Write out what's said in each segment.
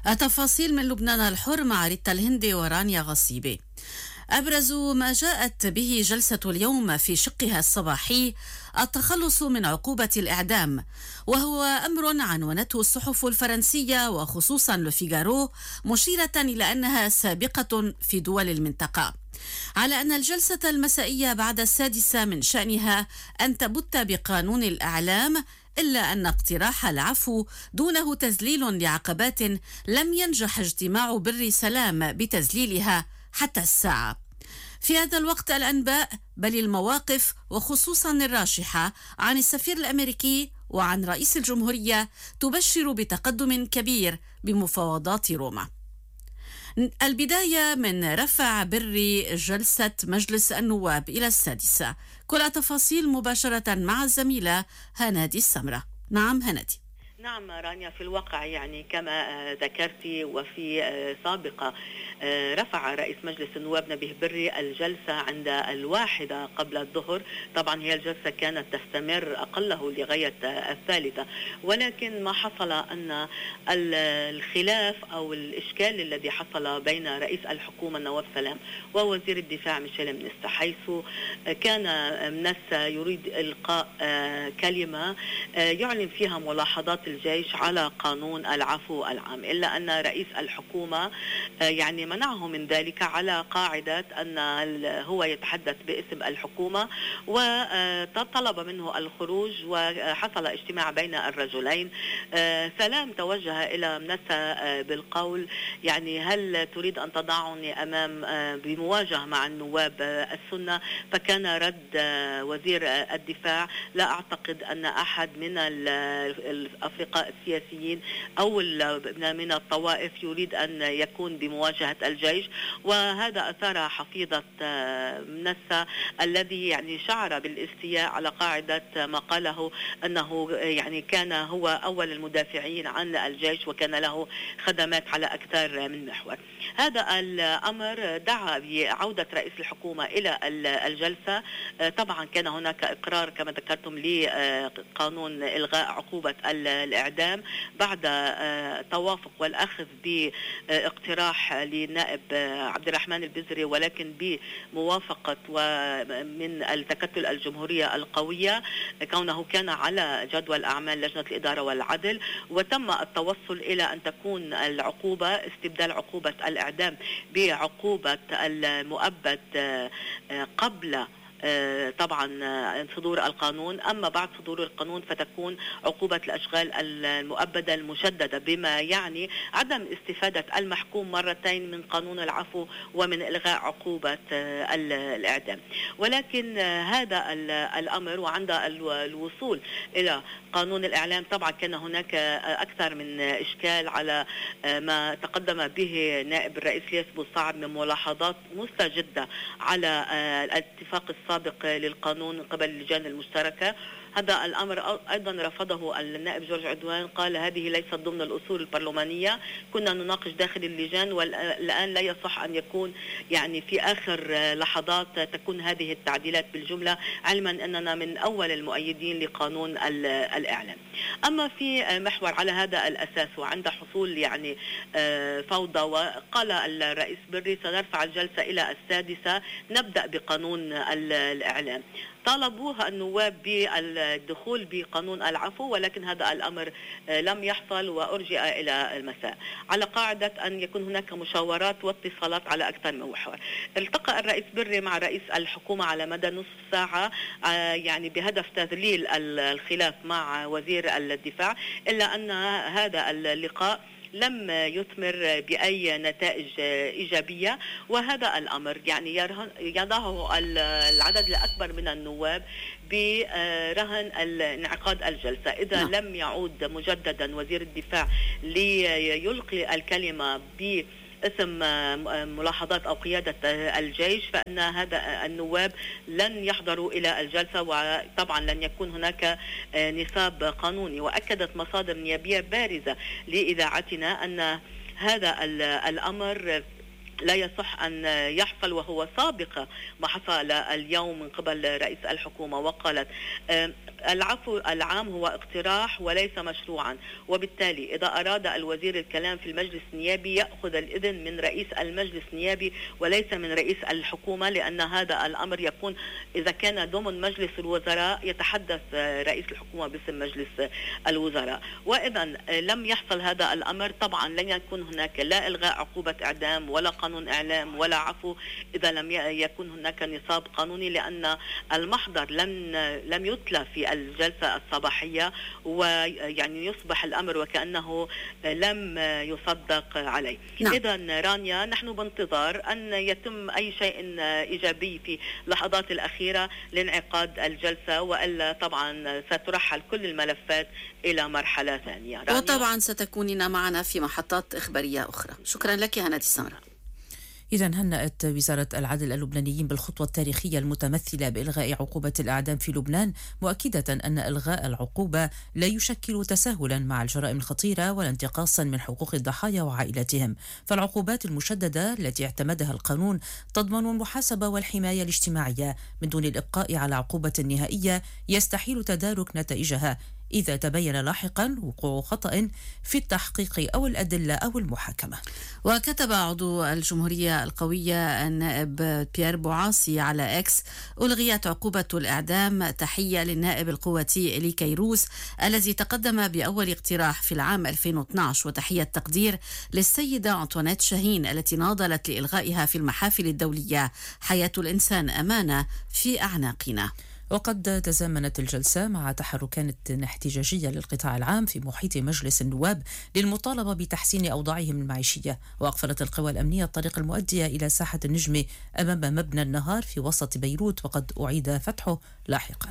التفاصيل من لبنان الحر مع ريتا الهندي ورانيا غصيبي. أبرز ما جاءت به جلسة اليوم في شقها الصباحي التخلص من عقوبة الإعدام، وهو أمر عنونته الصحف الفرنسية وخصوصا لوفيغارو، مشيرة إلى أنها سابقة في دول المنطقة، على أن الجلسة المسائية بعد 6 من شأنها أن تبت بقانون الإعلام، إلا أن اقتراح العفو دونه تذليل لعقبات لم ينجح اجتماع بر سلام بتذليلها حتى الساعة. في هذا الوقت الأنباء بل المواقف وخصوصا الراشحة عن السفير الأمريكي وعن رئيس الجمهورية تبشر بتقدم كبير بمفاوضات روما. البداية من رفع بري جلسة مجلس النواب إلى 6. كل التفاصيل مباشرة مع الزميلة هنادي السمرة. نعم هنادي. نعم رانيا، في الواقع كما ذكرتي وفي سابقة رفع رئيس مجلس النواب نبيه بري الجلسة عند 1 قبل الظهر. طبعا هي الجلسة كانت تستمر أقله لغاية 3، ولكن ما حصل أن الخلاف أو الإشكال الذي حصل بين رئيس الحكومة نواف سلام ووزير الدفاع ميشيل منيس، حيث كان منيس يريد إلقاء كلمة يعلن فيها ملاحظات الجيش على قانون العفو العام، إلا أن رئيس الحكومة منعه من ذلك على قاعدة أن هو يتحدث باسم الحكومة، وطلب منه الخروج، وحصل اجتماع بين الرجلين. سلام توجه إلى منسى بالقول هل تريد أن تضعني أمام بمواجهة مع النواب السنة؟ فكان رد وزير الدفاع: لا أعتقد أن أحد من الأفرقاء السياسيين أو من الطوائف يريد أن يكون بمواجهة الجيش. وهذا أثار حفيظة منسى الذي شعر بالاستياء على قاعدة ما قاله أنه كان هو أول المدافعين عن الجيش وكان له خدمات على أكثر من محور. هذا الأمر دعا بعودة رئيس الحكومة إلى الجلسة. طبعا كان هناك إقرار كما ذكرتم لقانون إلغاء عقوبة الإعدام بعد توافق والأخذ باقتراح للنائب عبد الرحمن البزري، ولكن بموافقة ومن التكتل الجمهورية القوية، كونه كان على جدول أعمال لجنة الإدارة والعدل. وتم التوصل إلى أن تكون العقوبة استبدال عقوبة الإعدام بعقوبة المؤبد قبل طبعا صدور القانون، أما بعد صدور القانون فتكون عقوبة الأشغال المؤبدة المشددة، بما يعني عدم استفادة المحكوم مرتين من قانون العفو ومن إلغاء عقوبة الإعدام. ولكن هذا الأمر وعند الوصول إلى قانون الإعلام طبعا كان هناك أكثر من إشكال على ما تقدم به نائب الرئيس الياس بوصعب من ملاحظات مستجدة على الاتفاق السابق للقانون قبل اللجان المشتركة. هذا الأمر أيضا رفضه النائب جورج عدوان، قال هذه ليست ضمن الأصول البرلمانية، كنا نناقش داخل اللجان والآن لا يصح أن يكون في آخر لحظات تكون هذه التعديلات بالجملة، علما أننا من أول المؤيدين لقانون الإعلام. أما في محور على هذا الأساس وعند حصول فوضى، وقال الرئيس بري سنرفع الجلسة إلى 6 نبدأ بقانون الإعلام. طالبوها النواب بالدخول بقانون العفو، ولكن هذا الأمر لم يحصل وأرجئ إلى المساء، على قاعدة أن يكون هناك مشاورات واتصالات على أكثر من محور. التقى الرئيس بري مع رئيس الحكومة على مدى نصف ساعة بهدف تذليل الخلاف مع وزير الدفاع، إلا أن هذا اللقاء لم يثمر بأي نتائج إيجابية. وهذا الأمر يضعه العدد الأكبر من النواب برهن انعقاد الجلسة. إذا لم يعود مجددا وزير الدفاع ليلقي الكلمة اسم ملاحظات أو قيادة الجيش، فإن هذا النواب لن يحضروا إلى الجلسة، وطبعا لن يكون هناك نصاب قانوني. وأكدت مصادر نيابية بارزة لإذاعتنا أن هذا الأمر لا يصح أن يحصل، وهو سابق ما حصل اليوم من قبل رئيس الحكومة. وقالت العفو العام هو اقتراح وليس مشروعا، وبالتالي إذا أراد الوزير الكلام في المجلس النيابي يأخذ الإذن من رئيس المجلس النيابي وليس من رئيس الحكومة، لأن هذا الأمر يكون إذا كان ضمن مجلس الوزراء يتحدث رئيس الحكومة باسم مجلس الوزراء. وإذا لم يحصل هذا الأمر طبعا لن يكون هناك لا إلغاء عقوبة إعدام ولا قانون إعلام ولا عفو إذا لم يكن هناك نصاب قانوني، لأن المحضر لم يتلى في الجلسة الصباحية، ويعني يصبح الأمر وكأنه لم يصدق عليه. إذا رانيا نحن بانتظار أن يتم أي شيء إيجابي في اللحظات الأخيرة لانعقاد الجلسة، وإلا طبعا سترحل كل الملفات إلى مرحلة ثانية. وطبعا ستكونين معنا في محطات إخبارية أخرى. شكرا لك هنادي السمرة. إذا هنأت وزارة العدل اللبنانيين بالخطوة التاريخية المتمثلة بإلغاء عقوبة الإعدام في لبنان، مؤكدة أن إلغاء العقوبة لا يشكل تساهلا مع الجرائم الخطيرة ولا انتقاصا من حقوق الضحايا وعائلتهم، فالعقوبات المشددة التي اعتمدها القانون تضمن المحاسبة والحماية الاجتماعية من دون الإبقاء على عقوبة نهائية يستحيل تدارك نتائجها إذا تبين لاحقا وقوع خطأ في التحقيق أو الأدلة أو المحاكمة. وكتب عضو الجمهورية القوية النائب بيير بوعاصي على إكس: ألغيت عقوبة الإعدام، تحية للنائب القواتي إلي كيروس الذي تقدم بأول اقتراح في العام 2012، وتحية تقدير للسيدة أنطوانيت شاهين التي ناضلت لإلغائها في المحافل الدولية. حياة الإنسان أمانة في أعناقنا. وقد تزامنت الجلسة مع تحركات احتجاجية للقطاع العام في محيط مجلس النواب للمطالبة بتحسين أوضاعهم المعيشية، وأقفلت القوى الأمنية الطريق المؤدية إلى ساحة النجم أمام مبنى النهار في وسط بيروت، وقد أعيد فتحه لاحقا.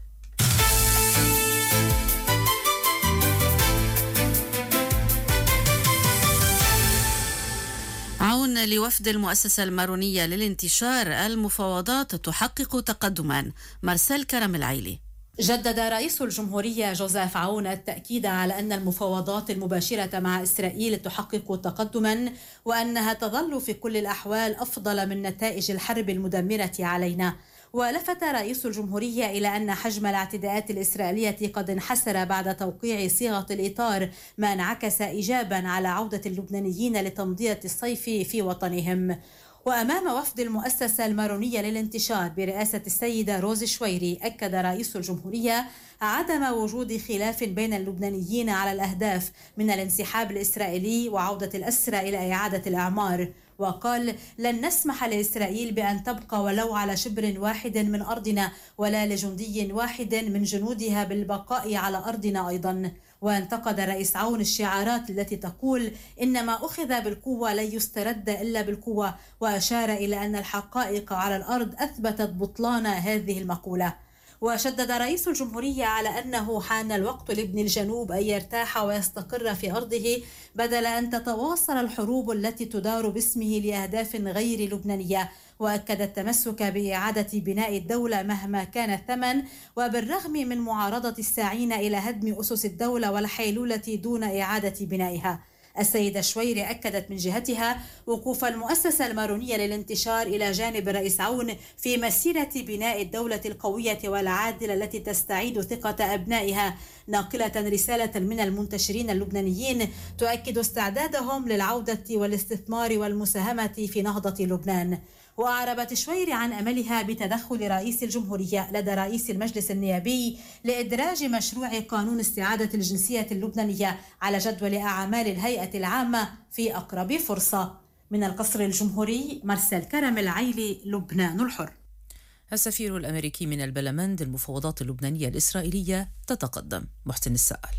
عون لوفد المؤسسة المارونية للانتشار، المفاوضات تحقق تقدما. مارسيل كرم العيلي. جدد رئيس الجمهورية جوزيف عون التأكيد على أن المفاوضات المباشرة مع إسرائيل تحقق تقدما، وأنها تظل في كل الأحوال أفضل من نتائج الحرب المدمرة علينا. ولفت رئيس الجمهورية إلى أن حجم الاعتداءات الإسرائيلية قد انحسر بعد توقيع صيغة الإطار، ما انعكس إيجابا على عودة اللبنانيين لتمضية الصيف في وطنهم. وأمام وفد المؤسسة المارونية للانتشار برئاسة السيدة روز شويري، أكد رئيس الجمهورية عدم وجود خلاف بين اللبنانيين على الأهداف من الانسحاب الإسرائيلي وعودة الأسرى إلى إعادة الأعمار. وقال: لن نسمح لإسرائيل بأن تبقى ولو على شبر واحد من أرضنا، ولا لجندي واحد من جنودها بالبقاء على أرضنا أيضا. وانتقد رئيس عون الشعارات التي تقول إن ما أخذ بالقوة لن يسترد إلا بالقوة، وأشار إلى أن الحقائق على الأرض أثبتت بطلان هذه المقولة. وشدد رئيس الجمهورية على أنه حان الوقت لابن الجنوب أن يرتاح ويستقر في أرضه، بدل أن تتواصل الحروب التي تدار باسمه لأهداف غير لبنانية. وأكد التمسك بإعادة بناء الدولة مهما كان الثمن، وبالرغم من معارضة الساعين إلى هدم أسس الدولة والحيلولة دون إعادة بنائها. السيدة شويري أكدت من جهتها وقوف المؤسسة المارونية للانتشار إلى جانب رئيس عون في مسيرة بناء الدولة القوية والعادلة التي تستعيد ثقة أبنائها، ناقلة رسالة من المنتشرين اللبنانيين تؤكد استعدادهم للعودة والاستثمار والمساهمة في نهضة لبنان. وأعربت شويري عن أملها بتدخل رئيس الجمهورية لدى رئيس المجلس النيابي لإدراج مشروع قانون استعادة الجنسية اللبنانية على جدول أعمال الهيئة العامة في أقرب فرصة. من القصر الجمهوري، مارسيل كرم العيلي، لبنان الحر. السفير الأمريكي من البلمند، المفاوضات اللبنانية الإسرائيلية تتقدم. محسن السائل.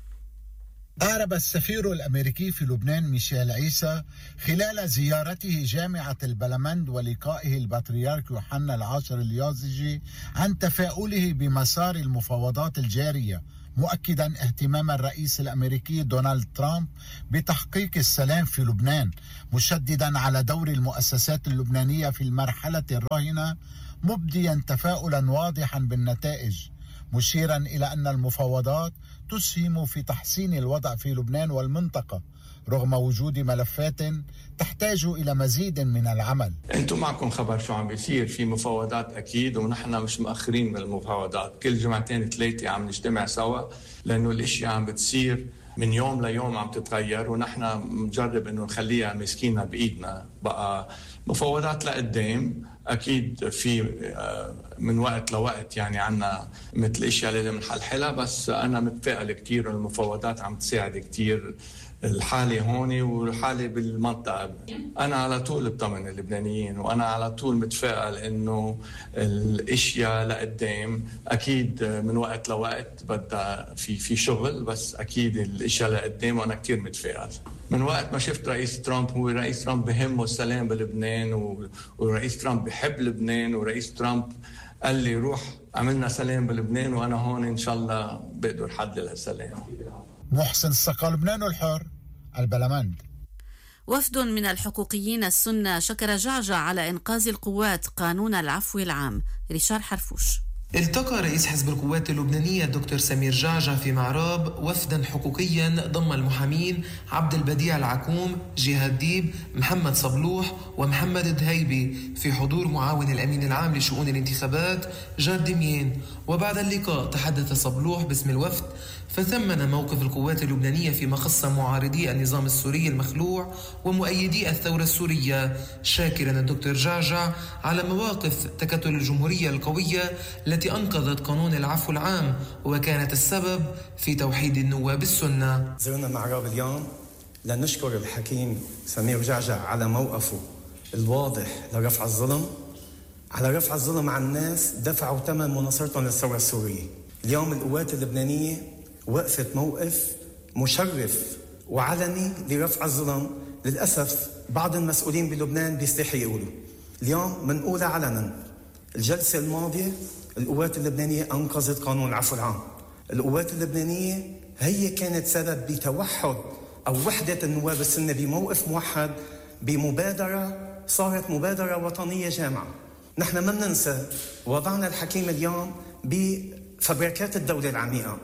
أعرب السفير الأمريكي في لبنان ميشيل عيسى خلال زيارته جامعة البلمند ولقائه البطريرك يوحنا العاشر اليازجي عن تفاؤله بمسار المفاوضات الجارية، مؤكدا اهتمام الرئيس الأمريكي دونالد ترامب بتحقيق السلام في لبنان، مشددا على دور المؤسسات اللبنانية في المرحلة الراهنة، مبديا تفاؤلا واضحا بالنتائج، مشيرا إلى أن المفاوضات تسهم في تحسين الوضع في لبنان والمنطقة رغم وجود ملفات تحتاج إلى مزيد من العمل. أنتم معكم خبر شو عم بيصير، في مفاوضات أكيد، ونحن مش مؤخرين من المفاوضات، كل جمعتين 3 عم نجتمع سوا، لأنه الاشياء عم بتصير من يوم ليوم عم تتغير، ونحن مجرب انه نخليها مسكينة بايدنا. بقى مفاوضات لقدام اكيد في من وقت لوقت يعني عنا مثل اشياء لازم نحلحلها، بس انا متفائل كتير المفاوضات عم تساعد كتير الحالة هون والحالة بالمنطقة. أنا على طول بطمن اللبنانيين، وأنا على طول متفائل إنه الأشياء لقدام. أكيد من وقت لوقت بدأ في شغل، بس أكيد الأشياء لقدام، وأنا كتير متفائل. من وقت ما شفت رئيس ترامب، هو رئيس ترامب بهمه السلام بلبنان، ورئيس ترامب بحب لبنان، ورئيس ترامب قال لي روح عملنا سلام بلبنان، وأنا هون إن شاء الله بقدر حدل هالسلام. محسن السقا، لبنان الحر، البلمند. وفد من الحقوقيين السنة شكر جعجع على إنقاذ القوات قانون العفو العام. ريشار حرفوش. التقى رئيس حزب القوات اللبنانية الدكتور سمير جعجع في معراب وفدا حقوقيا ضم المحامين عبد البديع العكوم، جهاد ديب، محمد صبلوح ومحمد الدهيبي، في حضور معاون الأمين العام لشؤون الانتخابات جاد دميان. وبعد اللقاء تحدث صبلوح باسم الوفد، فثمن موقف القوات اللبنانية فيما خص معارضي النظام السوري المخلوع ومؤيدي الثورة السورية، شاكرا الدكتور جعجع على مواقف تكتل الجمهورية القوية التي أنقذت قانون العفو العام وكانت السبب في توحيد النواب السنة. زرنا معراب اليوم لنشكر الحكيم سمير جعجع على موقفه الواضح لرفع الظلم، على رفع الظلم عن الناس دفعوا ثمن مناصرتهم للثورة السورية. اليوم القوات اللبنانية وقفت موقف مشرف وعلني لرفع الظلم. للأسف بعض المسؤولين بلبنان بيستحي يقولوا. اليوم منقولها علنا. الجلسة الماضية القوات اللبنانية أنقذت قانون العفو العام. القوات اللبنانية هي كانت سبب بتوحد أو وحدة النواب السنة بموقف موحد، بمبادرة صارت مبادرة وطنية جامعة. نحن ما بننسى وضعنا الحكيم اليوم بفبركات الدولة العميقة،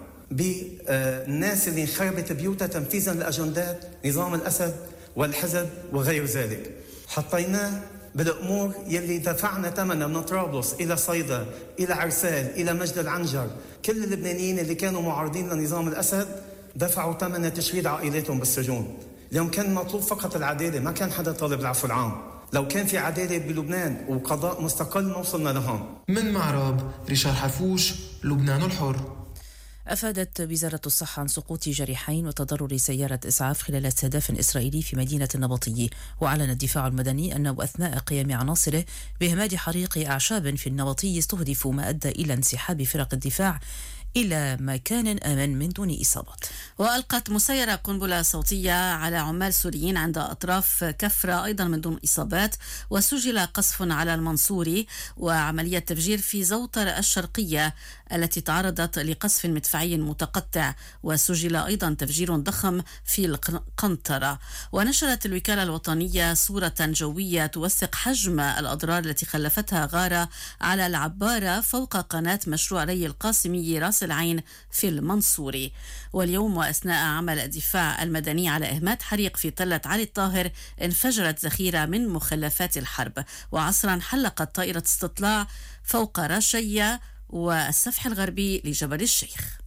بالناس اللي انخربت بيوتها تنفيذا لأجندات نظام الأسد والحزب وغير ذلك. حطيناه بالأمور يلي دفعنا ثمنها من طرابلس إلى صيدا إلى عرسال إلى مجد العنجر. كل اللبنانيين اللي كانوا معارضين لنظام الأسد دفعوا ثمن تشريد عائلاتهم بالسجون. اليوم كان مطلوب فقط العدالة، ما كان حدا طالب العفو العام. لو كان في عدالة بلبنان وقضاء مستقل ما وصلنا لهون. من معراب ريشار حفوش، لبنان الحر. أفادت وزارة الصحة عن سقوط جريحين وتضرر سيارة إسعاف خلال استهداف إسرائيلي في مدينة النبطي. وأعلن الدفاع المدني أنه أثناء قيام عناصره بإهماد حريق أعشاب في النبطي استهدف، ما أدى إلى انسحاب فرق الدفاع إلى مكان آمن من دون إصابات. وألقت مسيرة قنبلة صوتية على عمال سوريين عند أطراف كفرة أيضا من دون إصابات. وسجل قصف على المنصوري وعملية تفجير في زوطر الشرقية التي تعرضت لقصف مدفعي متقطع. وسجل أيضا تفجير ضخم في القنطرة. ونشرت الوكالة الوطنية صورة جوية توثق حجم الأضرار التي خلفتها غارة على العبارة فوق قناة مشروع ري القاسمي راس العين في المنصوري. واليوم وأثناء عمل الدفاع المدني على إهماد حريق في تلة علي الطاهر، انفجرت ذخيرة من مخلفات الحرب. وعصرا حلقت طائرة استطلاع فوق راشية والسفح الغربي لجبل الشيخ.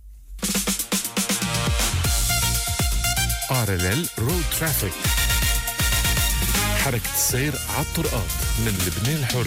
RLL رود ترافيك، حركة السير على الطرقات من لبنان الحر.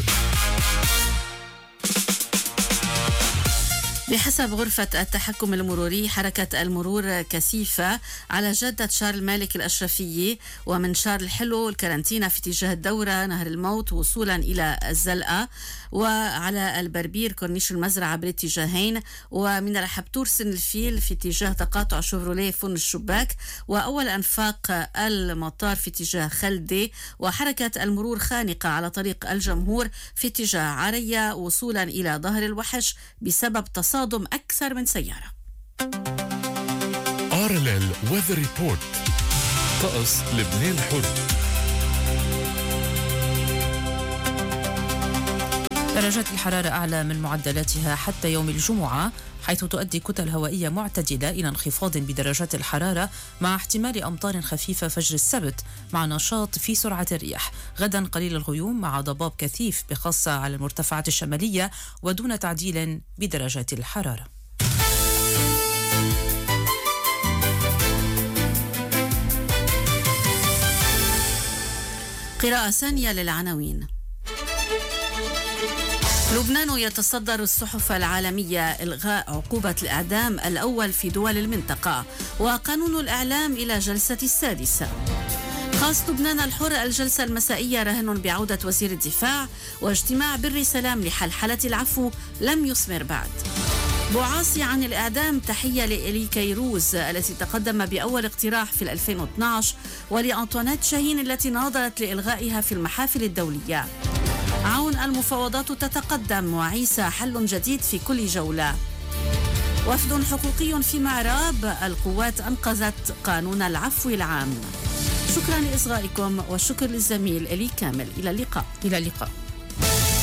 بحسب غرفة التحكم المروري، حركة المرور كثيفة على جادة شارل مالك الأشرفية ومن شارل الحلو الكارنتينا في اتجاه الدورة نهر الموت وصولا إلى الزلقة، وعلى البربير كورنيش المزرعة بالاتجاهين، ومن الحبتور سن الفيل في اتجاه تقاطع شوفروليه فن الشباك، وأول أنفاق المطار في اتجاه خلدي. وحركة المرور خانقة على طريق الجمهور في اتجاه عرية وصولا إلى ظهر الوحش بسبب تصادم أكثر من سيارة. RLL Weather Report، طقس لبنان الحر. درجات الحرارة أعلى من معدلاتها حتى يوم الجمعة، حيث تؤدي كتل هوائية معتدلة إلى انخفاض بدرجات الحرارة مع احتمال أمطار خفيفة فجر السبت مع نشاط في سرعة الرياح. غدا قليل الغيوم مع ضباب كثيف بخاصة على المرتفعات الشمالية ودون تعديل بدرجات الحرارة. قراءة ثانية للعناوين. لبنان يتصدر الصحف العالمية إلغاء عقوبة الإعدام الأول في دول المنطقة، وقانون الإعلام إلى جلسة السادسة. خاص لبنان الحر الجلسة المسائية رهن بعودة وزير الدفاع، واجتماع بر سلام لحلحلة العفو لم يثمر بعد. بوعاصي عن الإعدام تحية لإلي كيروز التي تقدم بأول اقتراح في 2012 ولأنطوانيت شاهين التي ناضلت لإلغائها في المحافل الدولية. عون المفاوضات تتقدم وعيسى حل جديد في كل جولة. وفد حقوقي في معراب، القوات أنقذت قانون العفو العام. شكرا لإصغائكم والشكر للزميل إلي كامل. إلى اللقاء.